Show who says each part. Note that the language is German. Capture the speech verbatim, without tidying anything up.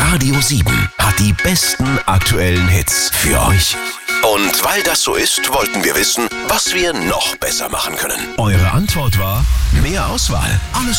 Speaker 1: Radio sieben hat die besten aktuellen Hits für euch. Und weil das so ist, wollten wir wissen, was wir noch besser machen können. Eure Antwort war: mehr Auswahl. Alles